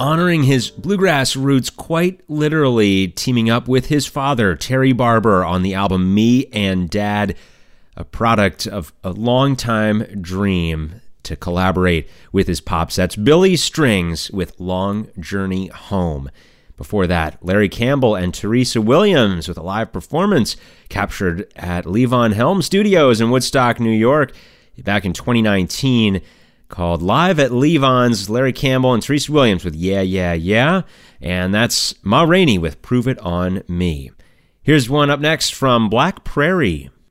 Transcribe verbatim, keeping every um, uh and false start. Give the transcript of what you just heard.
honoring his bluegrass roots quite literally, teaming up with his father, Terry Barber, on the album Me and Dad, a product of a long-time dream to collaborate with his pops. That's Billy Strings with Long Journey Home. Before that, Larry Campbell and Teresa Williams with a live performance captured at Levon Helm Studios in Woodstock, New York, back in twenty nineteen, called Live at Levon's. Larry Campbell and Teresa Williams with Yeah, Yeah, Yeah, and that's Ma Rainey with Prove It On Me. Here's one up next from Black Prairie.